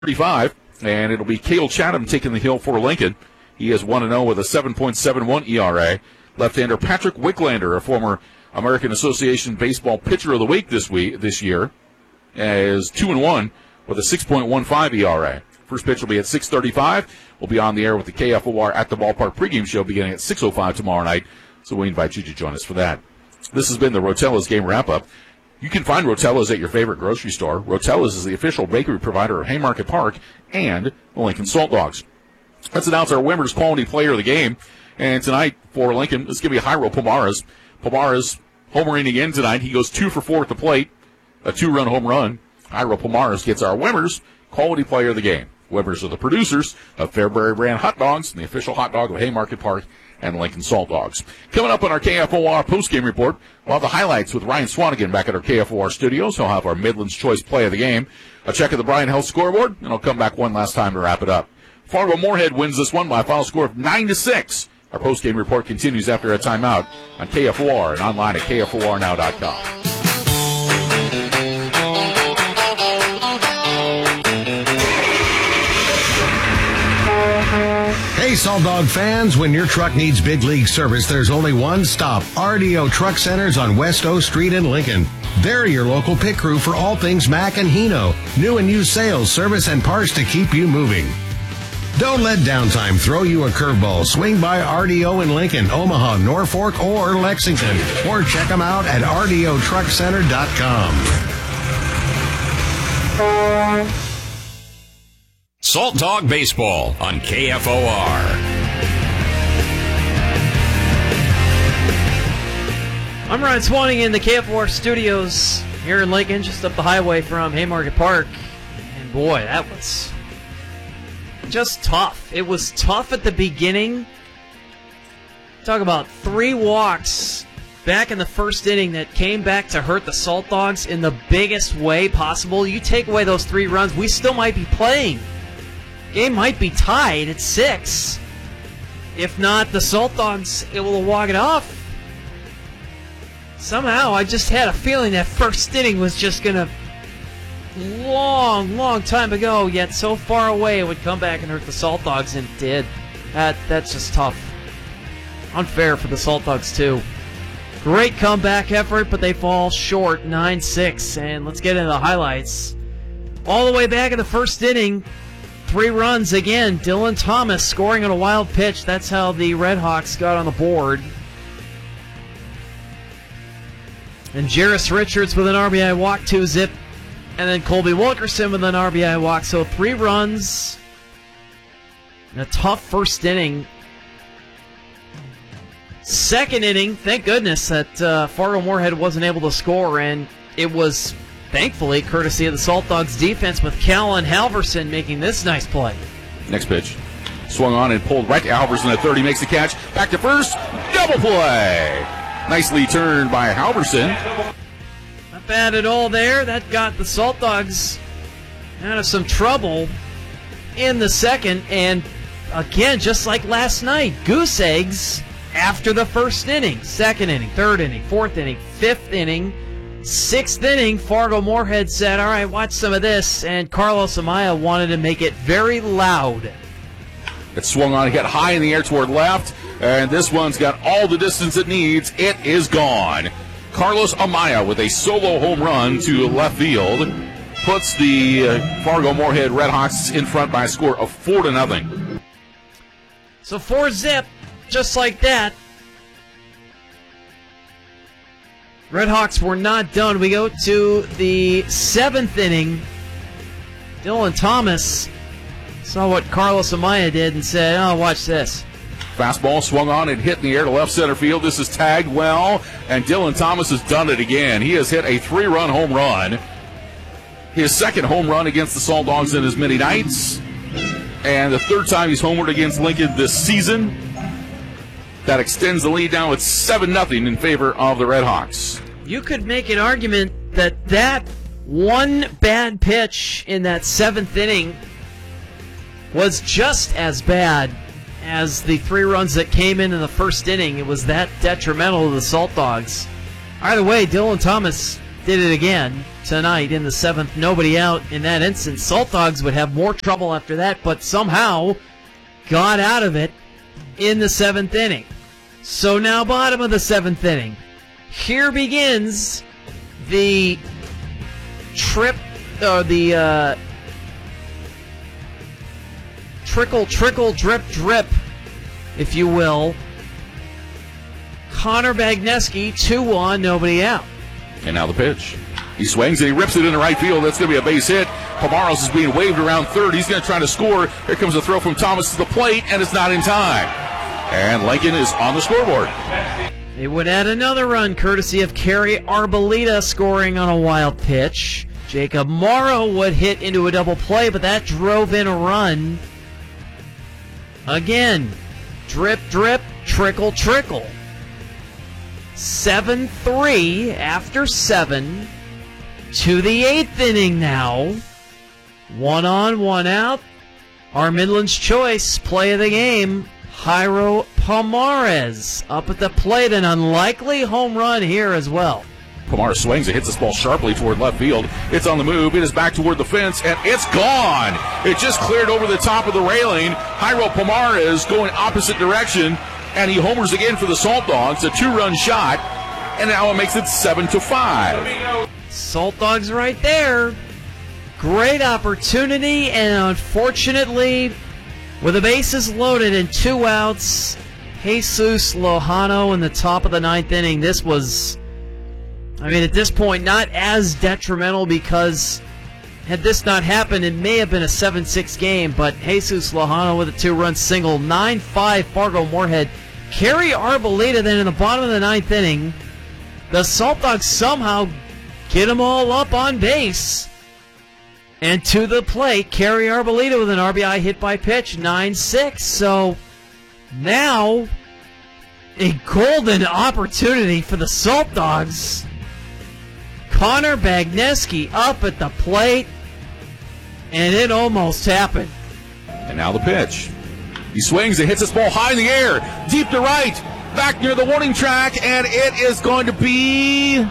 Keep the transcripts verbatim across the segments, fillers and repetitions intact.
thirty-five, and it'll be Cale Chatham taking the hill for Lincoln. He is one and oh with a seven point seven one E R A. Left-hander Patrick Wicklander, a former American Association Baseball Pitcher of the Week this week this year, is two and one with a six point one five E R A. First pitch will be at six thirty-five. We'll be on the air with the K F O R at the Ballpark pregame show beginning at six oh five tomorrow night, so we invite you to join us for that. This has been the Rotella's Game Wrap-Up. You can find Rotella's at your favorite grocery store. Rotella's is the official bakery provider of Haymarket Park and the Lincoln Salt Dogs. Let's announce our Wimmers Quality Player of the Game. And tonight for Lincoln, it's going to be Jairo Pomares. Pomares homering again tonight. He goes two for four at the plate, a two-run home run. Jairo Pomares gets our Wimmers Quality Player of the Game. Wimmers are the producers of Fairbury brand hot dogs and the official hot dog of Haymarket Park and Lincoln Salt Dogs. Coming up on our K F O R postgame report, we'll have the highlights with Ryan Swanigan back at our K F O R studios. He'll have our Midland's Choice Play of the Game, a check of the Bryan Health scoreboard, and I'll come back one last time to wrap it up. Fargo Moorhead wins this one by a final score of nine to six. Our postgame report continues after a timeout on K F O R and online at K F O R now dot com. Hey, Salt Dog fans, when your truck needs big league service, there's only one stop. R D O Truck Centers on West O Street in Lincoln. They're your local pit crew for all things Mack and Hino. New and used sales, service, and parts to keep you moving. Don't let downtime throw you a curveball. Swing by R D O in Lincoln, Omaha, Norfolk, or Lexington. Or check them out at R D O truck center dot com. Salt Dog Baseball on K F O R. I'm Ryan Swanning in the K F O R studios here in Lincoln, just up the highway from Haymarket Park. And boy, that was just tough. It was tough at the beginning. Talk about three walks back in the first inning that came back to hurt the Salt Dogs in the biggest way possible. You take away those three runs, we still might be playing. Game might be tied at six. If not, the Salt Dogs able to walk it off. Somehow, I just had a feeling that first inning was just going to, long, long time ago, yet so far away, it would come back and hurt the Salt Dogs, and it did. That, that's just tough. Unfair for the Salt Dogs, too. Great comeback effort, but they fall short, nine six. And let's get into the highlights. All the way back in the first inning, three runs again. Dylan Thomas scoring on a wild pitch. That's how the Red Hawks got on the board. And Jairus Richards with an R B I walk, two zip. And then Colby Wilkerson with an R B I walk. So three runs in a tough first inning. Second inning, thank goodness that uh, Fargo Moorhead wasn't able to score, and it was, thankfully, courtesy of the Salt Dogs defense with Callan Halverson making this nice play. Next pitch. Swung on and pulled right to Halverson at third. He makes the catch. Back to first. Double play. Nicely turned by Halverson. Not bad at all there. That got the Salt Dogs out of some trouble in the second. And again, just like last night, goose eggs after the first inning. Second inning, third inning, fourth inning, fifth inning. Sixth inning, Fargo Moorhead said, all right, watch some of this, and Carlos Amaya wanted to make it very loud. It swung on, it got high in the air toward left, and this one's got all the distance it needs. It is gone. Carlos Amaya with a solo home run to left field puts the uh, Fargo Moorhead Red Hawks in front by a score of four to nothing. So four zip, just like that. Red Hawks were not done. We go to the seventh inning. Dylan Thomas saw what Carlos Amaya did and said, oh, watch this. Fastball swung on and hit in the air to left center field. This is tagged well, and Dylan Thomas has done it again. He has hit a three-run home run. His second home run against the Salt Dogs in as many nights, and the third time he's homered against Lincoln this season. That extends the lead now at seven nothing in favor of the Red Hawks. You could make an argument that that one bad pitch in that seventh inning was just as bad as the three runs that came in in the first inning. It was that detrimental to the Salt Dogs. Either way, Dylan Thomas did it again tonight in the seventh. Nobody out in that instance. Salt Dogs would have more trouble after that, but somehow got out of it in the seventh inning. So now bottom of the seventh inning. Here begins the trip, or the uh, trickle, trickle, drip, drip, if you will. Connor Bagneski, two one, nobody out. And now the pitch. He swings and he rips it into right field. That's going to be a base hit. Pomares is being waved around third. He's going to try to score. Here comes a throw from Thomas to the plate, and it's not in time. And Lincoln is on the scoreboard. It would add another run, courtesy of Kerry Arbolita scoring on a wild pitch. Jacob Morrow would hit into a double play, but that drove in a run. Again, drip, drip, trickle, trickle. seven three after seven to the eighth inning now. One on, one out. Our Midland's Choice play of the game, Jairo Pomares up at the plate. An unlikely home run here as well. Pomares swings and hits this ball sharply toward left field. It's on the move. It is back toward the fence, and it's gone. It just cleared over the top of the railing. Jairo Pomares going opposite direction, and he homers again for the Salt Dogs. A two-run shot, and now it makes it seven to five. Salt Dogs right there. Great opportunity, and unfortunately, with the bases loaded and two outs, Jesus Lojano in the top of the ninth inning. This was, I mean, at this point, not as detrimental, because had this not happened, it may have been a seven six game, but Jesus Lojano with a two-run single, nine five Fargo-Moorhead. Kerry Arbolita then in the bottom of the ninth inning. The Salt Dogs somehow get them all up on base. And to the plate, Kerry Arbolita with an R B I hit by pitch, nine six. So now a golden opportunity for the Salt Dogs. Connor Bagneski up at the plate, and it almost happened. And now the pitch. He swings and hits this ball high in the air, deep to right, back near the warning track, and it is going to be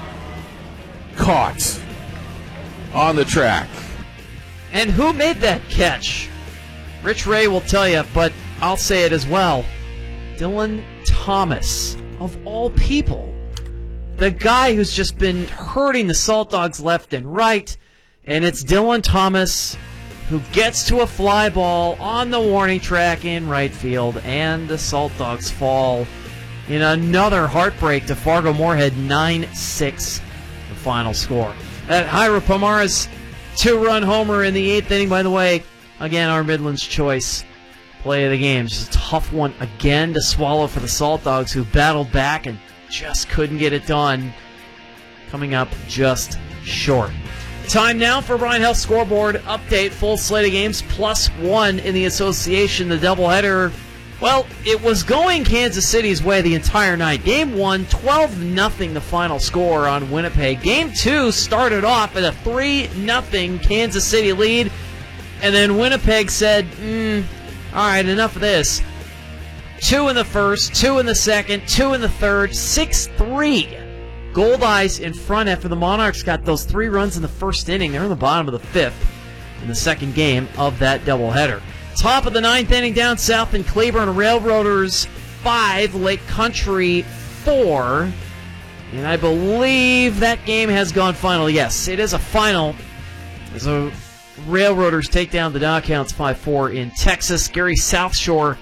caught on the track. And who made that catch? Rich Ray will tell you, but I'll say it as well. Dylan Thomas, of all people. The guy who's just been hurting the Salt Dogs left and right, and it's Dylan Thomas who gets to a fly ball on the warning track in right field, and the Salt Dogs fall in another heartbreak to Fargo-Moorhead, nine six, the final score. That Jairo Pomares two-run homer in the eighth inning, by the way, again, our Midland's Choice play of the game. Just a tough one again to swallow for the Salt Dogs, who battled back and just couldn't get it done. Coming up just short. Time now for Brian Health Scoreboard Update. Full slate of games, plus one in the association. The doubleheader, well, it was going Kansas City's way the entire night. Game one, twelve nothing the final score on Winnipeg. Game two started off at a three nothing Kansas City lead, and then Winnipeg said, mm, all right, enough of this. Two in the first, two in the second, two in the third, six three. Goldeyes in front after the Monarchs got those three runs in the first inning. They're in the bottom of the fifth in the second game of that doubleheader. Top of the ninth inning down south in Cleburne, Railroaders five, Lake Country four. And I believe that game has gone final. Yes, it is a final. As the Railroaders take down the Doghounds five four in Texas. Gary South Shore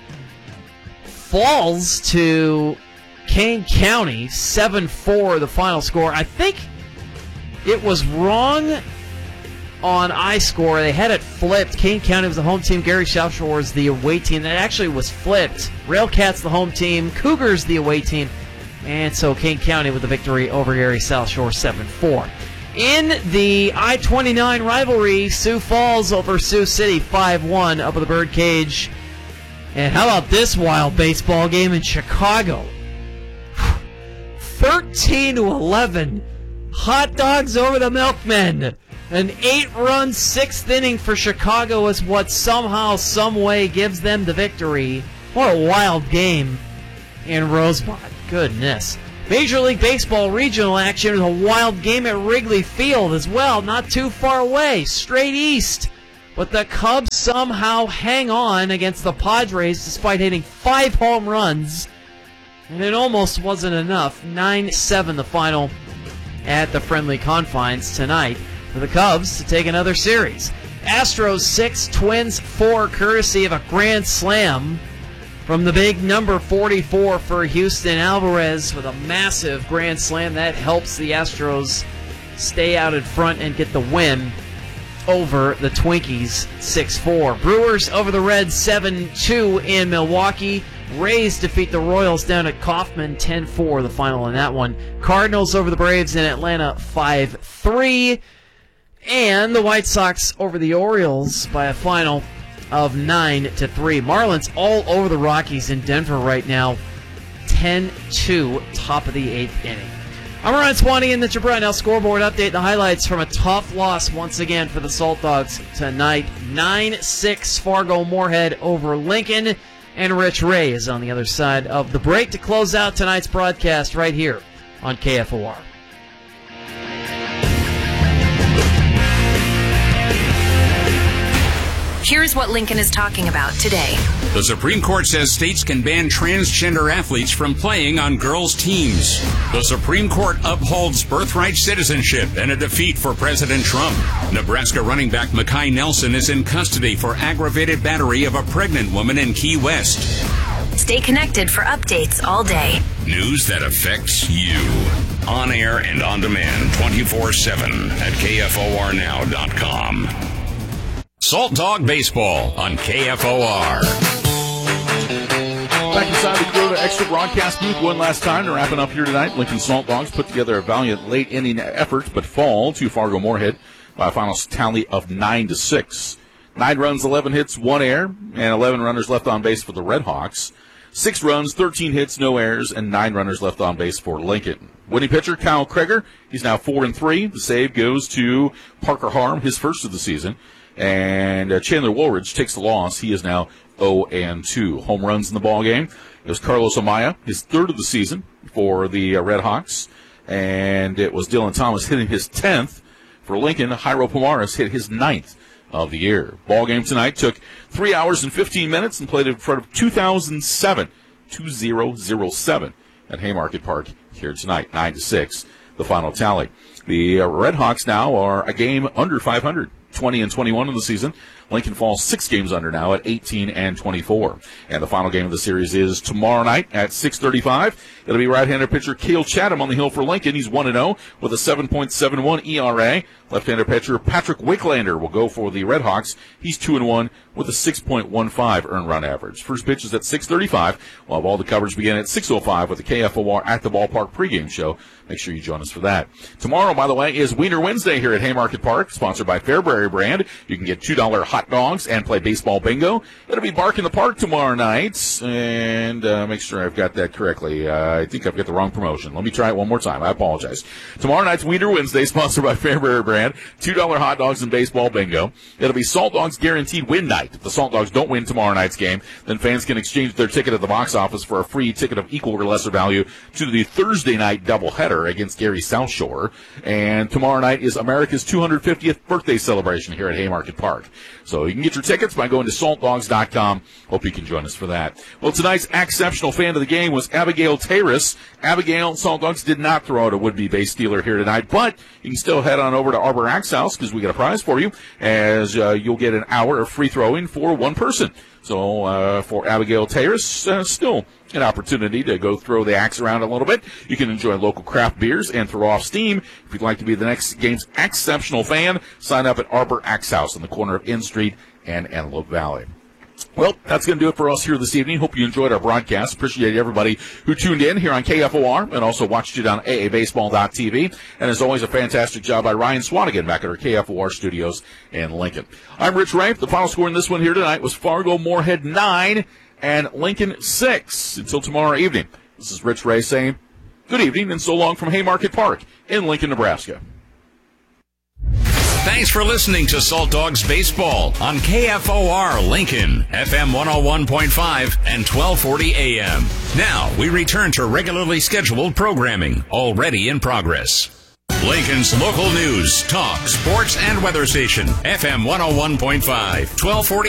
falls to Kane County, seven four the final score. I think it was wrong on iScore. They had it flipped. Kane County was the home team. Gary South Shore was the away team. That actually was flipped. Railcats the home team. Cougars the away team. And so Kane County with the victory over Gary South Shore, seven four. In the I twenty-nine rivalry, Sioux Falls over Sioux City, five one up at the Birdcage. And how about this wild baseball game in Chicago? thirteen to eleven. Hot Dogs over the Milkmen. An eight-run sixth inning for Chicago is what somehow, some way gives them the victory. What a wild game in Rosemont. Goodness. Major League Baseball regional action is a wild game at Wrigley Field as well, not too far away, straight east. But the Cubs somehow hang on against the Padres despite hitting five home runs. And it almost wasn't enough. nine seven the final at the friendly confines tonight for the Cubs to take another series. Astros six, Twins four, courtesy of a grand slam from the big number forty-four for Houston. Alvarez with a massive grand slam. That helps the Astros stay out in front and get the win over the Twinkies six four. Brewers over the Reds seven two in Milwaukee. Rays defeat the Royals down at Kauffman ten four, the final in that one. Cardinals over the Braves in Atlanta five three. And the White Sox over the Orioles by a final of nine to three. Marlins all over the Rockies in Denver right now, ten two, top of the eighth inning. I'm Ryan Swanee in the Jabril scoreboard update. The highlights from a tough loss once again for the Salt Dogs tonight. nine six Fargo Moorhead over Lincoln. And Rich Ray is on the other side of the break to close out tonight's broadcast right here on K F O R. Here's what Lincoln is talking about today. The Supreme Court says states can ban transgender athletes from playing on girls' teams. The Supreme Court upholds birthright citizenship and a defeat for President Trump. Nebraska running back Mekhi Nelson is in custody for aggravated battery of a pregnant woman in Key West. Stay connected for updates all day. News that affects you. On air and on demand twenty-four seven at K F O R now dot com. Salt Dog Baseball on K F O R. Back inside the Corona Extra broadcast booth one last time to wrapping up here tonight. Lincoln Salt Dogs put together a valiant late inning effort, but fall to Fargo Moorhead by a final tally of nine to six. Nine runs, eleven hits, one error, and eleven runners left on base for the Red Hawks. Six runs, thirteen hits, no errors, and nine runners left on base for Lincoln. Winning pitcher Kyle Kreger, he's now four and three. The save goes to Parker Harm, his first of the season. And uh, Chandler Woolridge takes the loss. He is now oh and two. Home runs in the ball game. It was Carlos Amaya, his third of the season for the uh, Red Hawks. And it was Dylan Thomas hitting his tenth for Lincoln. Jairo Pomares hit his ninth of the year. Ball game tonight took three hours and fifteen minutes and played in front of two thousand seven, two thousand seven at Haymarket Park here tonight, nine to six, the final tally. The uh, Red Hawks now are a game under five hundred. twenty and twenty-one in the season. Lincoln falls six games under now at eighteen and twenty-four. And the final game of the series is tomorrow night at six thirty-five. It'll be right-hander pitcher Cale Chatham on the hill for Lincoln. He's one and oh with a seven point seven one E R A. Left-hander pitcher Patrick Wicklander will go for the Red Hawks. He's two and one with a six point one five earned run average. First pitch is at six thirty-five. We'll have all the coverage begin at six oh five with the K F O R at the Ballpark pregame show. Make sure you join us for that. Tomorrow, by the way, is Wiener Wednesday here at Haymarket Park, sponsored by Fairbury Brand. You can get two dollar hot dogs and play baseball bingo. It'll be Bark in the Park tomorrow night. And uh, make sure I've got that correctly. Uh, I think I've got the wrong promotion. Let me try it one more time. I apologize. Tomorrow night's Wiener Wednesday, sponsored by Fairbury Brand. two dollar hot dogs and baseball bingo. It'll be Salt Dogs Guaranteed Win Night. If the Salt Dogs don't win tomorrow night's game, then fans can exchange their ticket at the box office for a free ticket of equal or lesser value to the Thursday night doubleheader against Gary South Shore. And tomorrow night is America's two hundred fiftieth birthday celebration here at Haymarket Park. So you can get your tickets by going to salt dogs dot com. Hope you can join us for that. Well, tonight's exceptional fan of the game was Abigail Terrace. Abigail, Salt Dogs did not throw out a would-be base stealer here tonight, but you can still head on over to Arbor Axe House because we got a prize for you, as uh, you'll get an hour of free throwing for one person. So uh, for Abigail Terrace, uh, still an opportunity to go throw the axe around a little bit. You can enjoy local craft beers and throw off steam. If you'd like to be the next game's exceptional fan, sign up at Arbor Axe House on the corner of N Street and Antelope Valley. Well, that's going to do it for us here this evening. Hope you enjoyed our broadcast. Appreciate everybody who tuned in here on K F O R and also watched it on A A baseball dot T V. And as always, a fantastic job by Ryan Swanigan back at our K F O R studios in Lincoln. I'm Rich Ray. The final score in this one here tonight was Fargo Moorhead nine and Lincoln six. Until tomorrow evening, this is Rich Ray saying good evening and so long from Haymarket Park in Lincoln, Nebraska. Thanks for listening to Salt Dogs Baseball on K F O R Lincoln, F M one oh one point five and twelve forty A M. Now we return to regularly scheduled programming, already in progress. Lincoln's local news, talk, sports, and weather station, F M one oh one point five, twelve forty